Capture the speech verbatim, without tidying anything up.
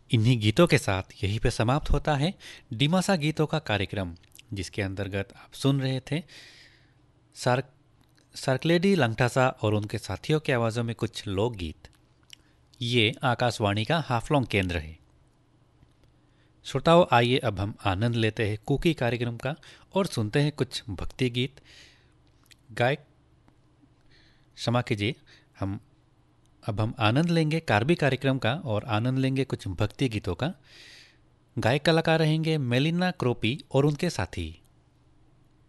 इन्हीं गीतों के साथ यहीं पे समाप्त होता है डिमासा गीतों का कार्यक्रम, जिसके अंतर्गत आप सुन रहे थे सार सरकलेडी लंगटासा और उनके साथियों की आवाज़ों में कुछ लोकगीत। ये आकाशवाणी का हाफलोंग केंद्र है। श्रोताओं, आइए अब हम आनंद लेते हैं कुकी कार्यक्रम का और सुनते हैं कुछ भक्ति गीत। गायक क्षमा कीजिए, हम अब हम आनंद लेंगे कार्बी कार्यक्रम का और आनंद लेंगे कुछ भक्ति गीतों का। गायक कलाकार रहेंगे मेलिना क्रोपी और उनके साथी।